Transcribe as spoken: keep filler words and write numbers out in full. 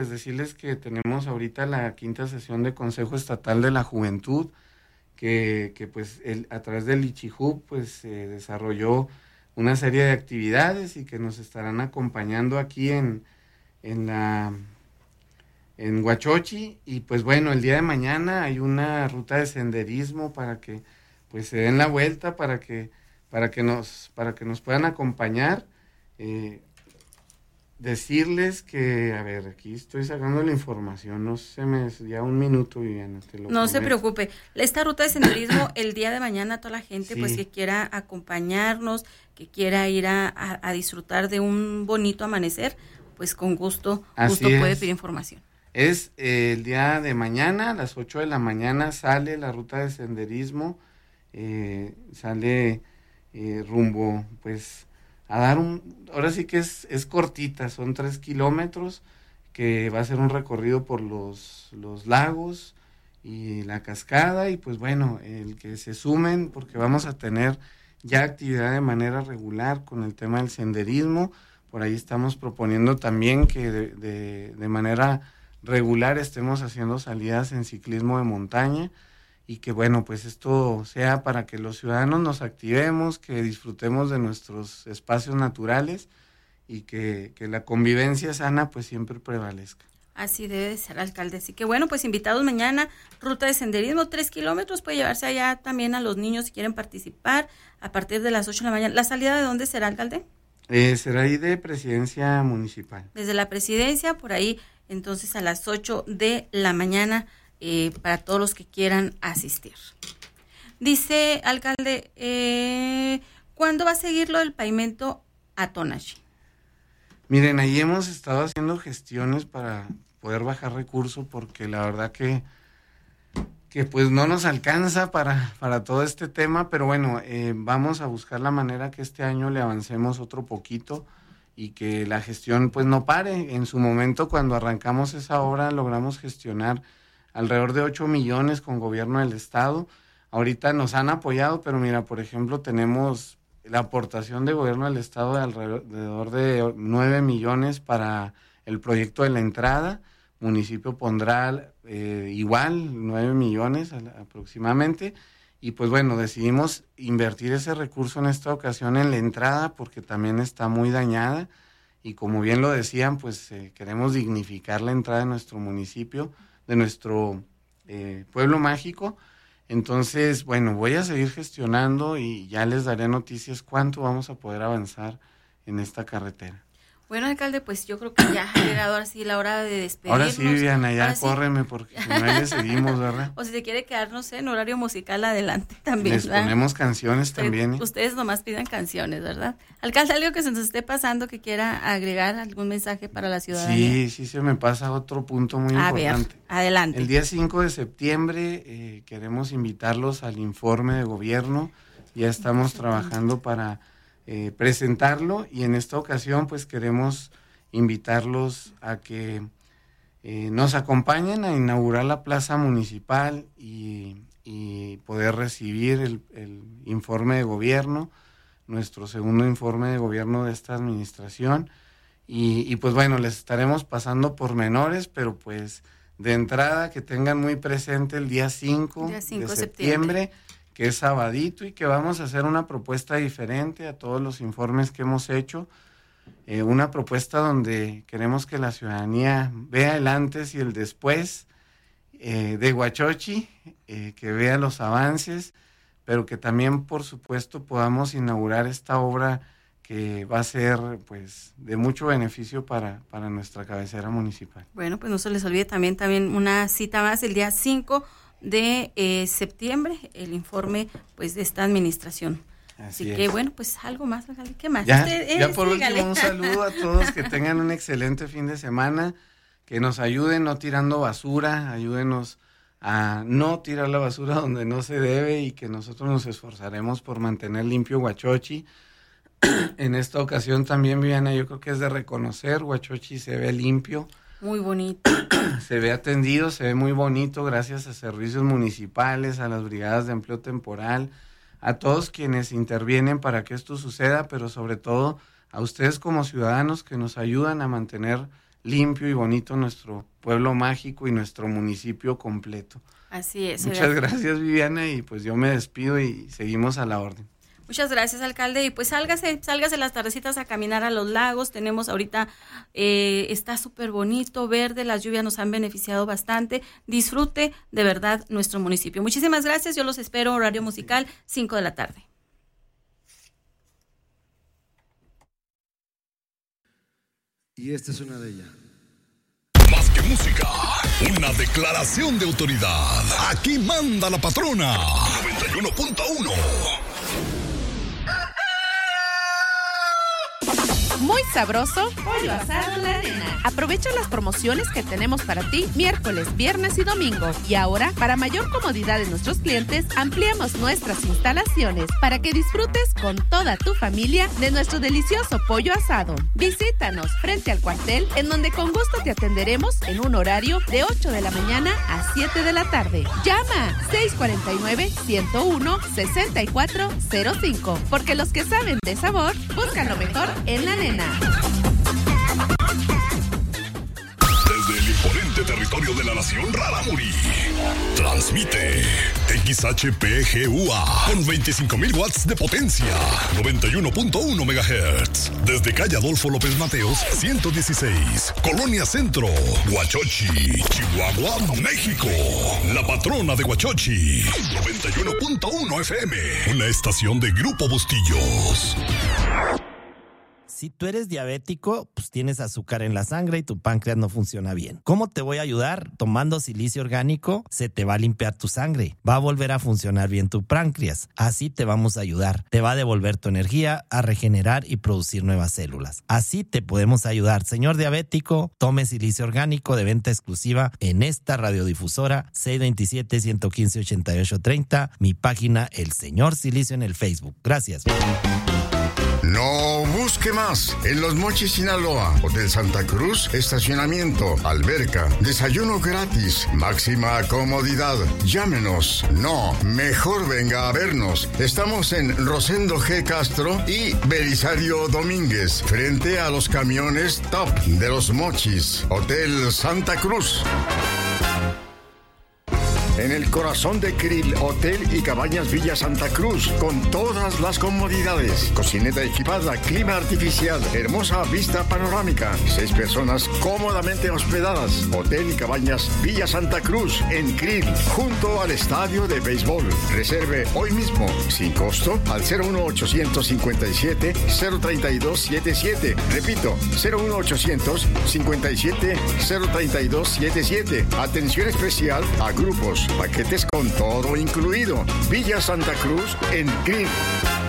pues decirles que tenemos ahorita la quinta sesión de Consejo Estatal de la Juventud, que, que pues el, a través del ICHIJUB pues se eh, desarrolló una serie de actividades y que nos estarán acompañando aquí en, en la en Huachochi. Y pues bueno, el día de mañana hay una ruta de senderismo para que pues se den la vuelta, para que para que nos para que nos puedan acompañar. Eh, decirles que, a ver, aquí estoy sacando la información, no se me ya un minuto, Viviana, te lo No prometo. se preocupe, esta ruta de senderismo el día de mañana, toda la gente Sí. pues que quiera acompañarnos, que quiera ir a, a, a disfrutar de un bonito amanecer, pues con gusto, gusto Así puede es. pedir información. Es eh, el día de mañana, a las ocho de la mañana sale la ruta de senderismo, eh, sale eh, rumbo, pues, a dar un, ahora sí que es, es cortita, son tres kilómetros, que va a ser un recorrido por los, los lagos y la cascada, y pues bueno, el que se sumen, porque vamos a tener ya actividad de manera regular con el tema del senderismo. Por ahí estamos proponiendo también que de, de, de manera regular estemos haciendo salidas en ciclismo de montaña, y que bueno, pues esto sea para que los ciudadanos nos activemos, que disfrutemos de nuestros espacios naturales y que, que la convivencia sana pues siempre prevalezca. Así debe de ser, alcalde. Así que bueno, pues invitados mañana, ruta de senderismo, tres kilómetros, puede llevarse allá también a los niños si quieren participar a partir de las ocho de la mañana. ¿La salida de dónde será, alcalde? Eh, será ahí de Presidencia Municipal. Desde la Presidencia, por ahí, entonces a las ocho de la mañana, eh, para todos los que quieran asistir. Dice, alcalde, eh, ¿cuándo va a seguir lo del pavimento a Tonachi? Miren, ahí hemos estado haciendo gestiones para poder bajar recursos, porque la verdad que, que pues no nos alcanza para, para todo este tema, pero bueno, eh, vamos a buscar la manera que este año le avancemos otro poquito y que la gestión pues no pare. En su momento, cuando arrancamos esa obra, logramos gestionar alrededor de ocho millones con gobierno del estado. Ahorita nos han apoyado, pero mira, por ejemplo, tenemos la aportación de gobierno del estado de alrededor de nueve millones para el proyecto de la entrada. Municipio pondrá eh, igual nueve millones aproximadamente, y pues bueno, decidimos invertir ese recurso en esta ocasión en la entrada, porque también está muy dañada, y como bien lo decían, pues eh, queremos dignificar la entrada de nuestro municipio, de nuestro eh, pueblo mágico. Entonces, bueno, voy a seguir gestionando y ya les daré noticias cuánto vamos a poder avanzar en esta carretera. Bueno, alcalde, pues yo creo que ya ha llegado ahora sí la hora de despedirnos. Ahora sí, Viviana, ya ahora córreme, sí. Porque si no, ahí le seguimos, ¿verdad? O si se quiere quedar, no sé, en horario musical, adelante también. Les ¿verdad? ponemos canciones también. ¿eh? Ustedes nomás pidan canciones, ¿verdad? Alcalde, algo que se nos esté pasando, que quiera agregar algún mensaje para la ciudadanía. Sí, sí se me pasa otro punto muy a importante. Ver, adelante. El día cinco de septiembre eh, queremos invitarlos al informe de gobierno. Ya estamos trabajando para eh, presentarlo, y en esta ocasión pues queremos invitarlos a que eh, nos acompañen a inaugurar la plaza municipal y, y poder recibir el, el informe de gobierno, nuestro segundo informe de gobierno de esta administración. Y, y pues bueno, les estaremos pasando pormenores, pero pues de entrada que tengan muy presente el día cinco de septiembre, septiembre, que es sabadito, y que vamos a hacer una propuesta diferente a todos los informes que hemos hecho. Eh, una propuesta donde queremos que la ciudadanía vea el antes y el después eh, de Huachochi, eh, que vea los avances, pero que también, por supuesto, podamos inaugurar esta obra que va a ser pues de mucho beneficio para, para nuestra cabecera municipal. Bueno, pues no se les olvide también, también una cita más el día cinco de eh, septiembre, el informe pues de esta administración. Así, Así que es. Bueno, pues algo más, ¿qué más? Ya, Usted, ya eh, por sígale. último, un saludo a todos, que tengan un excelente fin de semana, que nos ayuden no tirando basura, ayúdenos a no tirar la basura donde no se debe, y que nosotros nos esforzaremos por mantener limpio Huachochi. En esta ocasión también, Viviana, yo creo que es de reconocer, Huachochi se ve limpio. Muy bonito. Se ve atendido, se ve muy bonito gracias a servicios municipales, a las brigadas de empleo temporal, a todos quienes intervienen para que esto suceda, pero sobre todo a ustedes como ciudadanos que nos ayudan a mantener limpio y bonito nuestro pueblo mágico y nuestro municipio completo. Así es. Muchas gracias, Viviana, y pues yo me despido y seguimos a la orden. Muchas gracias, alcalde, y pues sálgase, sálgase las tardecitas a caminar a los lagos. Tenemos ahorita, eh, está súper bonito, verde, las lluvias nos han beneficiado bastante. Disfrute de verdad nuestro municipio. Muchísimas gracias, yo los espero, horario musical, cinco de la tarde. Y esta es una de ellas. Más que música, una declaración de autoridad. Aquí manda la patrona. noventa y uno punto uno. Muy sabroso, pollo asado La Arena. Aprovecha las promociones que tenemos para ti miércoles, viernes y domingo. Y ahora, para mayor comodidad de nuestros clientes, ampliamos nuestras instalaciones para que disfrutes con toda tu familia de nuestro delicioso pollo asado. Visítanos frente al cuartel, en donde con gusto te atenderemos en un horario de ocho de la mañana a siete de la tarde. Llama seis cuatro nueve, uno cero uno, seis cuatro cero cinco, porque los que saben de sabor buscan lo mejor en La Arena. Desde el imponente territorio de la nación Rarámuri, transmite X H P G U A con veinticinco mil watts de potencia, noventa y uno punto uno megahertz. Desde calle Adolfo López Mateos, ciento dieciséis, Colonia Centro, Huachochi, Chihuahua, México. La patrona de Huachochi, noventa y uno punto uno F M, una estación de Grupo Bustillos. Si tú eres diabético, pues tienes azúcar en la sangre y tu páncreas no funciona bien. ¿Cómo te voy a ayudar? Tomando silicio orgánico, se te va a limpiar tu sangre. Va a volver a funcionar bien tu páncreas. Así te vamos a ayudar. Te va a devolver tu energía, a regenerar y producir nuevas células. Así te podemos ayudar. Señor diabético, tome silicio orgánico de venta exclusiva en esta radiodifusora seis dos siete, uno uno cinco, ocho ocho tres cero. Mi página El Señor Silicio en el Facebook. Gracias. No busque más. En Los Mochis, Sinaloa, Hotel Santa Cruz, estacionamiento, alberca, desayuno gratis, máxima comodidad. Llámenos. No, mejor venga a vernos. Estamos en Rosendo G. Castro y Belisario Domínguez, frente a los camiones Top de Los Mochis, Hotel Santa Cruz. En el corazón de Krill, Hotel y Cabañas Villa Santa Cruz, con todas las comodidades. Cocineta equipada, clima artificial, hermosa vista panorámica. Seis personas cómodamente hospedadas. Hotel y Cabañas Villa Santa Cruz, en Krill, junto al estadio de béisbol. Reserve hoy mismo, sin costo, al cero uno ochocientos cincuenta y siete, cero treinta y dos setenta y siete. Repito, cero uno ochocientos cincuenta y siete, cero treinta y dos setenta y siete. Atención especial a grupos, paquetes con todo incluido. Villa Santa Cruz en Krill.